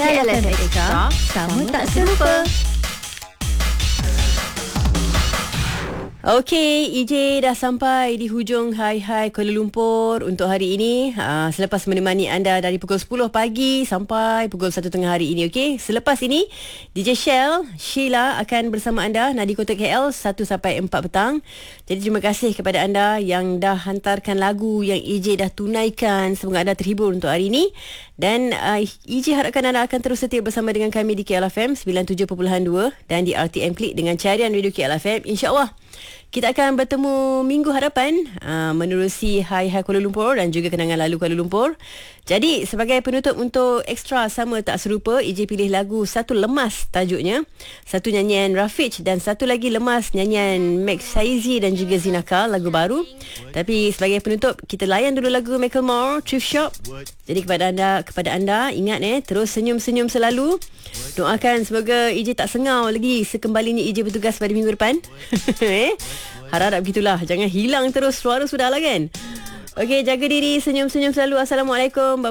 KLFM Extra, kamu tak serupa. Okey, EJ dah sampai di hujung Hai Kuala Lumpur untuk hari ini. Selepas menemani anda dari pukul 10 pagi sampai pukul 1 tengah hari ini. Okey, selepas ini DJ Sheila akan bersama anda Nadi Kota KL 1 sampai 4 petang. Jadi terima kasih kepada anda yang dah hantarkan lagu yang EJ dah tunaikan. Semoga anda terhibur untuk hari ini. Dan EJ harapkan anda akan terus setia bersama dengan kami di KLFM 97.2 dan di RTM Klik dengan carian radio KLFM. InsyaAllah kita akan bertemu minggu hadapan menerusi Hai Kuala Lumpur dan juga kenangan lalu Kuala Lumpur. Jadi sebagai penutup untuk Extra Sama Tak Serupa, EJ pilih lagu Satu Lemas tajuknya. Satu nyanyian Rafiq dan satu lagi Lemas nyanyian Max Saizi dan juga Zinaka, lagu baru. Tapi sebagai penutup kita layan dulu lagu Macklemore, Thrift Shop. Jadi kepada anda ingat terus senyum-senyum selalu. Doakan semoga EJ tak sengau lagi sekembalinya EJ bertugas pada minggu depan. Harap-harap begitulah. Jangan hilang terus suara sudahlah kan. Okey, jaga diri, senyum-senyum selalu. Assalamualaikum. Bye.